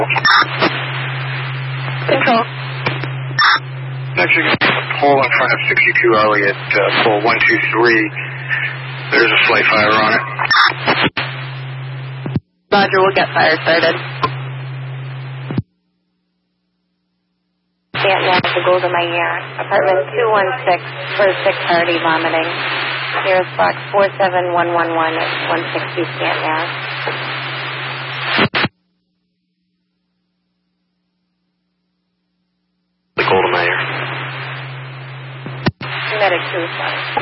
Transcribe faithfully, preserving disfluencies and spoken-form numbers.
Control. Mexican pole in front of sixty-two Elliott, uh, pole one two three. There's a slight fire on it. Roger, we'll get fire started. Scanton at the Golden Mayer, apartment two one six, for six Hardy vomiting. Nearest box four seven one one one at one sixty Scanton Ave. The Golden Mayer. Medic suicide.